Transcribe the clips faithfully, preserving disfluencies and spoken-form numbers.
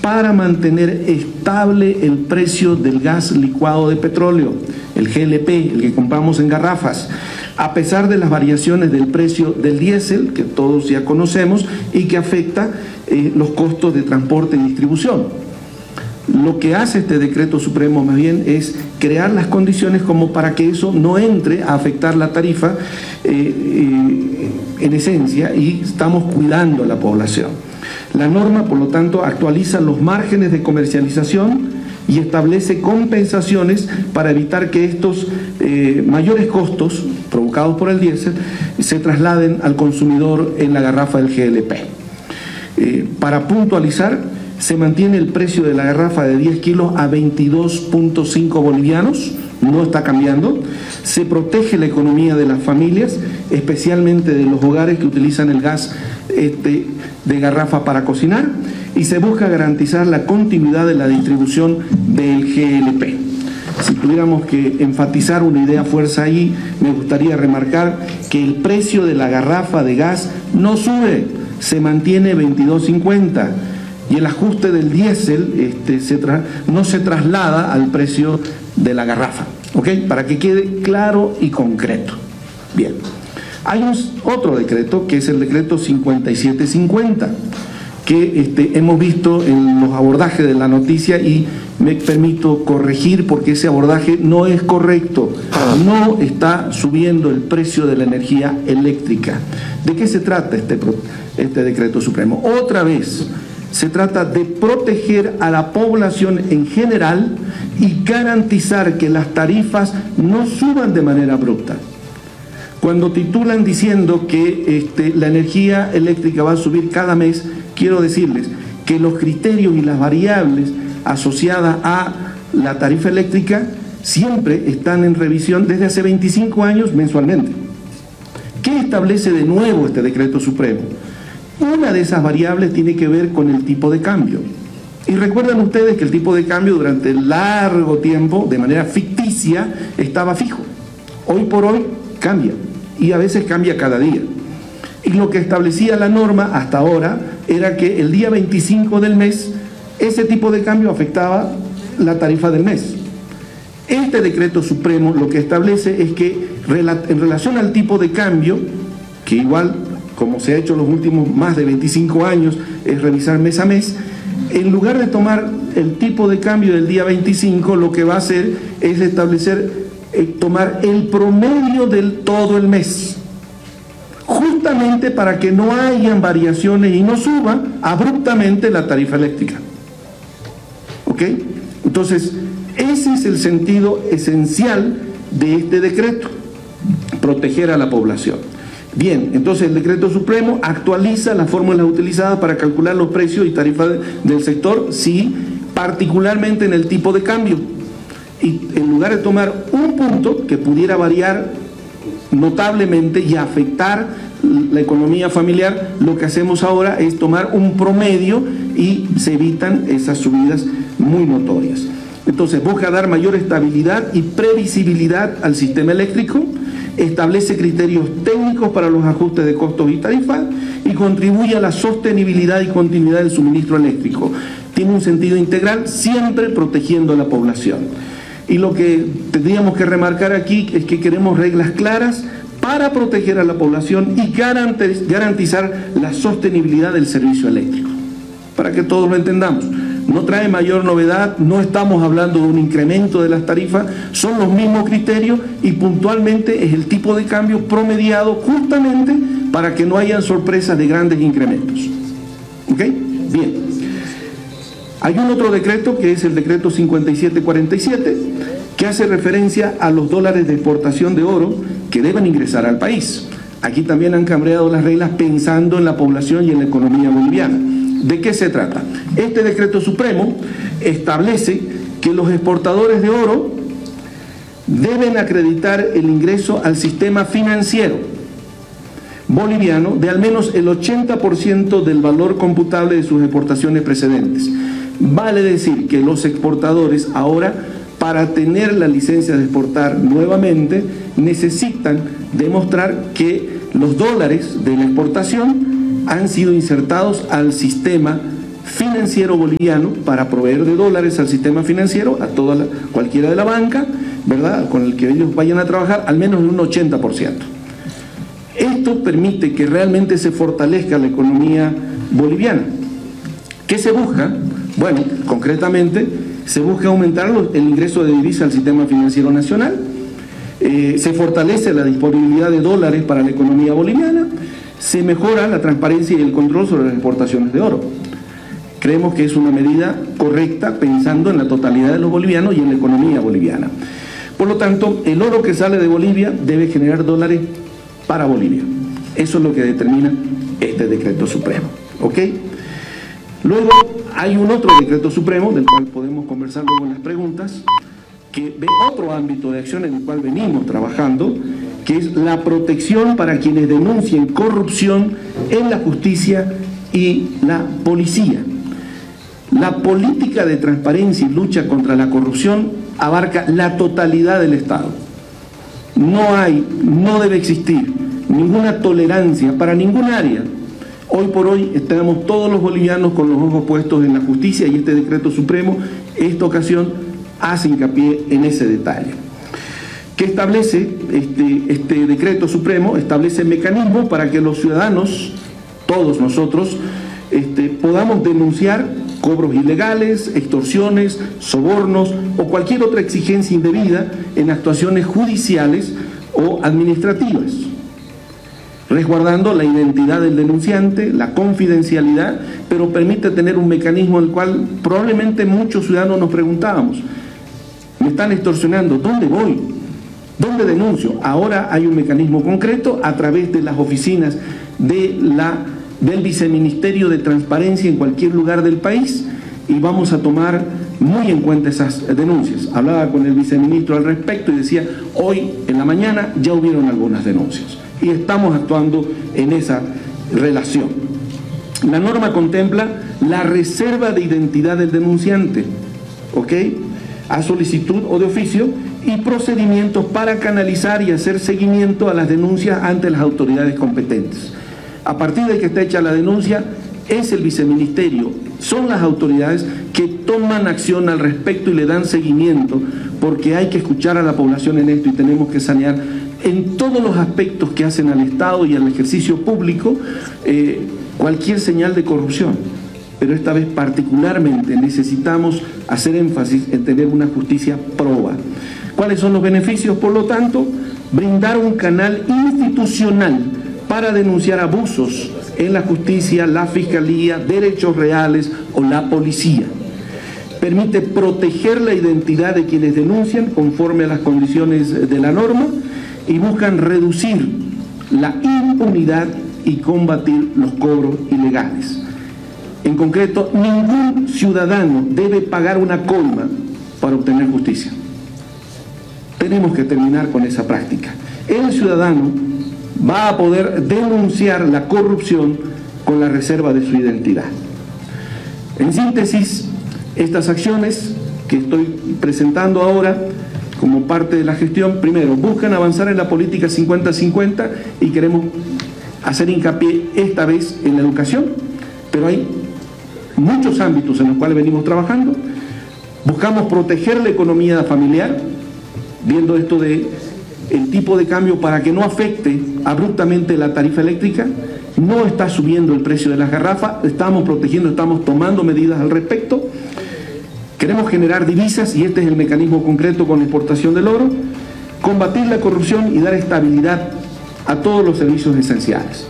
para mantener estable el precio del gas licuado de petróleo, el G L P, el que compramos en garrafas, a pesar de las variaciones del precio del diésel, que todos ya conocemos, y que afecta eh, los costos de transporte y distribución. Lo que hace este decreto supremo más bien es crear las condiciones como para que eso no entre a afectar la tarifa eh, eh, en esencia, y estamos cuidando a la población. La norma, por lo tanto, actualiza los márgenes de comercialización y establece compensaciones para evitar que estos eh, mayores costos provocados por el diésel se trasladen al consumidor en la garrafa del G L P. Eh, para puntualizar, se mantiene el precio de la garrafa de diez kilos a veintidós punto cinco bolivianos, no está cambiando. Se protege la economía de las familias, especialmente de los hogares que utilizan el gas este, de garrafa para cocinar, y se busca garantizar la continuidad de la distribución del G L P. Si tuviéramos que enfatizar una idea fuerza ahí, me gustaría remarcar que el precio de la garrafa de gas no sube, se mantiene veintidós cincuenta. Y el ajuste del diésel este, se tra no se traslada al precio de la garrafa, ¿ok? Para que quede claro y concreto. Bien, hay un, otro decreto que es el decreto cincuenta y siete cincuenta, que este, hemos visto en los abordajes de la noticia, y me permito corregir porque ese abordaje no es correcto. No está subiendo el precio de la energía eléctrica. ¿De qué se trata este, este decreto supremo? Otra vez, se trata de proteger a la población en general y garantizar que las tarifas no suban de manera abrupta. Cuando titulan diciendo que este, la energía eléctrica va a subir cada mes, quiero decirles que los criterios y las variables asociadas a la tarifa eléctrica siempre están en revisión desde hace veinticinco años mensualmente. ¿Qué establece de nuevo este decreto supremo? Una de esas variables tiene que ver con el tipo de cambio. Y recuerdan ustedes que el tipo de cambio durante largo tiempo, de manera ficticia, estaba fijo. Hoy por hoy cambia, y a veces cambia cada día. Y lo que establecía la norma hasta ahora era que el día veinticinco del mes, ese tipo de cambio afectaba la tarifa del mes. Este decreto supremo lo que establece es que en relación al tipo de cambio, que igual, como se ha hecho en los últimos más de veinticinco años, es revisar mes a mes, en lugar de tomar el tipo de cambio del día veinticinco, lo que va a hacer es establecer, eh, tomar el promedio del todo el mes, justamente para que no hayan variaciones y no suba abruptamente la tarifa eléctrica. ¿Ok? Entonces, ese es el sentido esencial de este decreto, proteger a la población. Bien, entonces el decreto supremo actualiza las fórmulas utilizadas para calcular los precios y tarifas del sector, sí, particularmente en el tipo de cambio. Y en lugar de tomar un punto que pudiera variar notablemente y afectar la economía familiar, lo que hacemos ahora es tomar un promedio y se evitan esas subidas muy notorias. Entonces busca dar mayor estabilidad y previsibilidad al sistema eléctrico, establece criterios técnicos para los ajustes de costos y tarifas y contribuye a la sostenibilidad y continuidad del suministro eléctrico. Tiene un sentido integral, siempre protegiendo a la población. Y lo que tendríamos que remarcar aquí es que queremos reglas claras para proteger a la población y garantizar la sostenibilidad del servicio eléctrico, para que todos lo entendamos. No trae mayor novedad, no estamos hablando de un incremento de las tarifas, son los mismos criterios y puntualmente es el tipo de cambio promediado justamente para que no hayan sorpresas de grandes incrementos. ¿Ok? Bien. Hay un otro decreto que es el decreto cincuenta y siete cuarenta y siete, que hace referencia a los dólares de exportación de oro que deben ingresar al país. Aquí también han cambiado las reglas pensando en la población y en la economía boliviana. ¿De qué se trata? Este decreto supremo establece que los exportadores de oro deben acreditar el ingreso al sistema financiero boliviano de al menos el ochenta por ciento del valor computable de sus exportaciones precedentes. Vale decir que los exportadores ahora, para tener la licencia de exportar nuevamente, necesitan demostrar que los dólares de la exportación han sido insertados al sistema financiero boliviano para proveer de dólares al sistema financiero, a toda la, cualquiera de la banca, ¿verdad?, con el que ellos vayan a trabajar, al menos en un ochenta por ciento. Esto permite que realmente se fortalezca la economía boliviana. ¿Qué se busca? Bueno, concretamente, se busca aumentar el ingreso de divisas al sistema financiero nacional, eh, se fortalece la disponibilidad de dólares para la economía boliviana, se mejora la transparencia y el control sobre las exportaciones de oro. Creemos que es una medida correcta pensando en la totalidad de los bolivianos y en la economía boliviana. Por lo tanto, el oro que sale de Bolivia debe generar dólares para Bolivia. Eso es lo que determina este decreto supremo. ¿Ok? Luego hay un otro decreto supremo, del cual podemos conversar luego en las preguntas, que ve otro ámbito de acción en el cual venimos trabajando, que es la protección para quienes denuncien corrupción en la justicia y la policía. La política de transparencia y lucha contra la corrupción abarca la totalidad del Estado. No hay, no debe existir ninguna tolerancia para ningún área. Hoy por hoy estamos todos los bolivianos con los ojos puestos en la justicia y este decreto supremo, esta ocasión, hace hincapié en ese detalle. ¿Qué establece este, este decreto supremo? Establece mecanismos para que los ciudadanos, todos nosotros, este, podamos denunciar cobros ilegales, extorsiones, sobornos o cualquier otra exigencia indebida en actuaciones judiciales o administrativas, resguardando la identidad del denunciante, la confidencialidad, pero permite tener un mecanismo en el cual probablemente muchos ciudadanos nos preguntábamos: me están extorsionando, ¿dónde voy? ¿Dónde denuncio? Ahora hay un mecanismo concreto a través de las oficinas de la, del Viceministerio de Transparencia en cualquier lugar del país, y vamos a tomar muy en cuenta esas denuncias. Hablaba con el viceministro al respecto y decía, hoy en la mañana ya hubieron algunas denuncias y estamos actuando en esa relación. La norma contempla la reserva de identidad del denunciante, ¿ok?, a solicitud o de oficio, y procedimientos para canalizar y hacer seguimiento a las denuncias ante las autoridades competentes. A partir de que está hecha la denuncia, es el viceministerio, son las autoridades que toman acción al respecto y le dan seguimiento, porque hay que escuchar a la población en esto y tenemos que sanear en todos los aspectos que hacen al Estado y al ejercicio público eh, cualquier señal de corrupción. Pero esta vez particularmente necesitamos hacer énfasis en tener una justicia proba. ¿Cuáles son los beneficios? Por lo tanto, brindar un canal institucional para denunciar abusos en la justicia, la fiscalía, derechos reales o la policía. Permite proteger la identidad de quienes denuncian conforme a las condiciones de la norma y buscan reducir la impunidad y combatir los cobros ilegales. En concreto, ningún ciudadano debe pagar una coima para obtener justicia. Tenemos que terminar con esa práctica. El ciudadano va a poder denunciar la corrupción con la reserva de su identidad. En síntesis, estas acciones que estoy presentando ahora como parte de la gestión, primero, buscan avanzar en la política cincuenta cincuenta y queremos hacer hincapié esta vez en la educación, pero hay muchos ámbitos en los cuales venimos trabajando. Buscamos proteger la economía familiar, viendo esto de el tipo de cambio para que no afecte abruptamente la tarifa eléctrica. No está subiendo el precio de las garrafas, estamos protegiendo, estamos tomando medidas al respecto. Queremos generar divisas y este es el mecanismo concreto con la exportación del oro, combatir la corrupción y dar estabilidad a todos los servicios esenciales.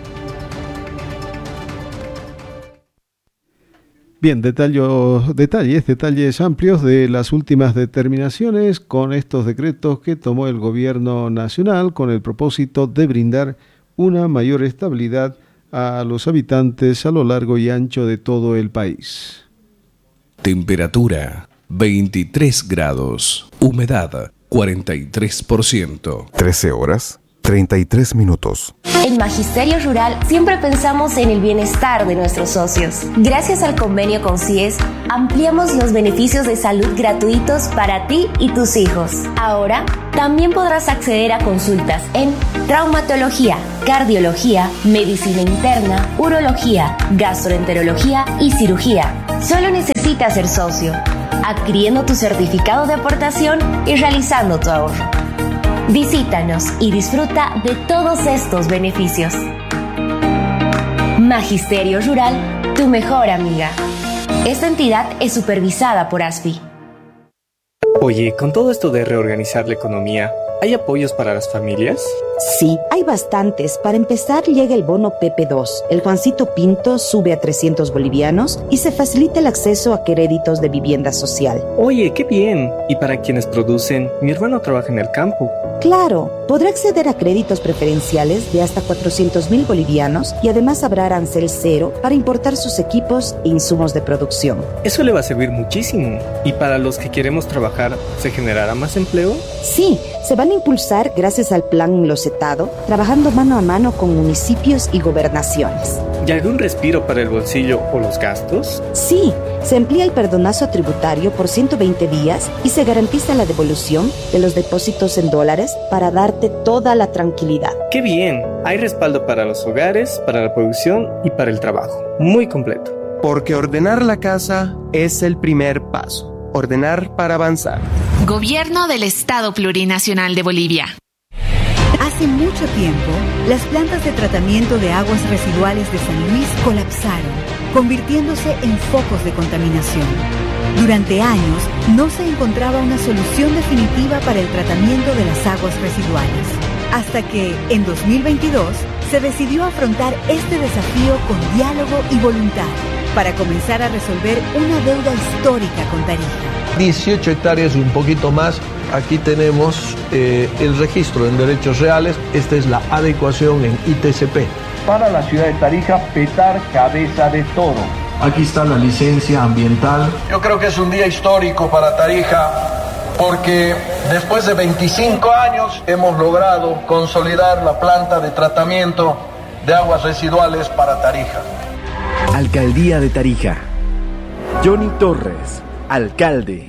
Bien, detallos, detalles, detalles amplios de las últimas determinaciones con estos decretos que tomó el gobierno nacional con el propósito de brindar una mayor estabilidad a los habitantes a lo largo y ancho de todo el país. Temperatura veintitrés grados, humedad cuarenta y tres por ciento. trece horas, treinta y tres minutos. En Magisterio Rural siempre pensamos en el bienestar de nuestros socios. Gracias al convenio con C I E S, ampliamos los beneficios de salud gratuitos para ti y tus hijos. Ahora, también podrás acceder a consultas en traumatología, cardiología, medicina interna, urología, gastroenterología y cirugía. Solo necesitas ser socio, adquiriendo tu certificado de aportación y realizando tu ahorro. Visítanos y disfruta de todos estos beneficios. Magisterio Rural, tu mejor amiga. Esta entidad es supervisada por A S F I. Oye, con todo esto de reorganizar la economía, ¿hay apoyos para las familias? Sí, hay bastantes. Para empezar, llega el bono P P dos. El Juancito Pinto sube a trescientos bolivianos y se facilita el acceso a créditos de vivienda social. Oye, qué bien. Y para quienes producen, mi hermano trabaja en el campo. Claro, podrá acceder a créditos preferenciales de hasta cuatrocientos mil bolivianos y además habrá arancel cero para importar sus equipos e insumos de producción. Eso le va a servir muchísimo. ¿Y para los que queremos trabajar, se generará más empleo? Sí, se van a impulsar gracias al plan Locetado, trabajando mano a mano con municipios y gobernaciones. ¿Y algún respiro para el bolsillo o los gastos? Sí, se amplía el perdonazo tributario por ciento veinte días y se garantiza la devolución de los depósitos en dólares para darte toda la tranquilidad. ¡Qué bien! Hay respaldo para los hogares, para la producción y para el trabajo. Muy completo. Porque ordenar la casa es el primer paso. Ordenar para avanzar. Gobierno del Estado Plurinacional de Bolivia. Hace mucho tiempo, las plantas de tratamiento de aguas residuales de San Luis colapsaron, convirtiéndose en focos de contaminación. Durante años, no se encontraba una solución definitiva para el tratamiento de las aguas residuales. Hasta que, en dos mil veintidós, se decidió afrontar este desafío con diálogo y voluntad, para comenzar a resolver una deuda histórica con Tarija. dieciocho hectáreas y un poquito más. Aquí tenemos eh, el registro en derechos reales. Esta es la adecuación en I T C P. Para la ciudad de Tarija, petar cabeza de toro. Aquí está la licencia ambiental. Yo creo que es un día histórico para Tarija porque después de veinticinco años hemos logrado consolidar la planta de tratamiento de aguas residuales para Tarija. Alcaldía de Tarija. Johnny Torres, alcalde.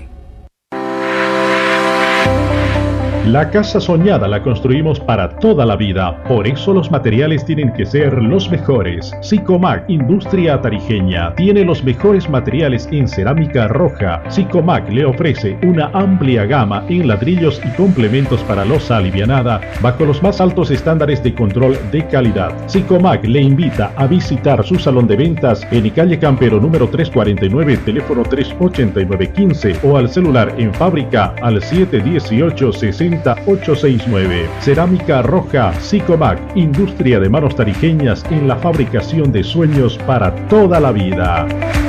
La casa soñada la construimos para toda la vida, por eso los materiales tienen que ser los mejores. Sicomac Industria Tarijeña tiene los mejores materiales en cerámica roja. Sicomac le ofrece una amplia gama en ladrillos y complementos para losa alivianada bajo los más altos estándares de control de calidad. Sicomac le invita a visitar su salón de ventas en calle Campero número trescientos cuarenta y nueve, teléfono tres ocho nueve uno cinco o al celular en fábrica al siete uno ocho, seis cero ocho seis nueve. Cerámica roja Sicomac, industria de manos tarijeñas en la fabricación de sueños para toda la vida.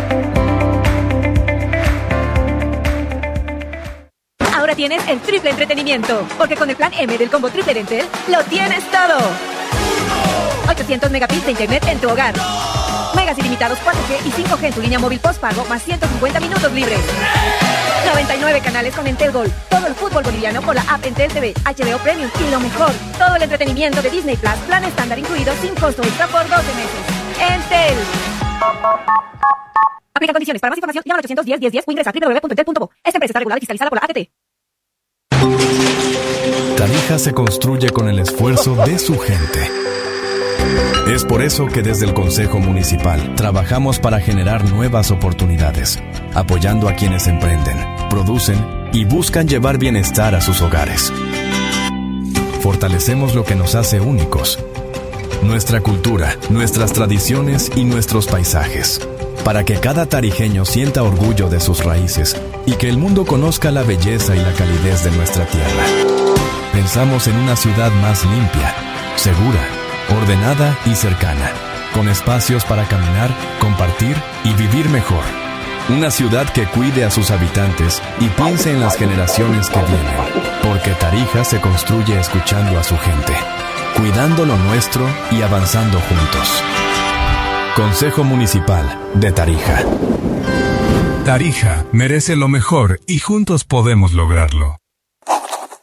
Ahora tienes el triple entretenimiento, porque con el plan M del combo triple de Entel lo tienes todo. ochocientos megabits de internet en tu hogar. Megas ilimitados cuatro G y cinco G en tu línea móvil postpago más ciento cincuenta minutos libres. noventa y nueve canales con Entel Gold. Todo el fútbol boliviano por la app Entel T V, H B O Premium y lo mejor, todo el entretenimiento de Disney Plus, plan estándar incluido sin costo extra por doce meses. Entel. Aplica condiciones. Para más información, llama al ochocientos diez, diez diez o ingresa a doble u doble u doble u punto entel punto bo. Esta empresa está regulada y fiscalizada por la A T T. Tarija se construye con el esfuerzo de su gente. Es por eso que desde el Consejo Municipal trabajamos para generar nuevas oportunidades, apoyando a quienes emprenden, producen y buscan llevar bienestar a sus hogares. Fortalecemos lo que nos hace únicos, nuestra cultura, nuestras tradiciones y nuestros paisajes, para que cada tarijeño sienta orgullo de sus raíces y que el mundo conozca la belleza y la calidez de nuestra tierra. Pensamos en una ciudad más limpia, segura, ordenada y cercana, con espacios para caminar, compartir y vivir mejor. Una ciudad que cuide a sus habitantes y piense en las generaciones que vienen, porque Tarija se construye escuchando a su gente, cuidando lo nuestro y avanzando juntos. Consejo Municipal de Tarija. Tarija merece lo mejor y juntos podemos lograrlo.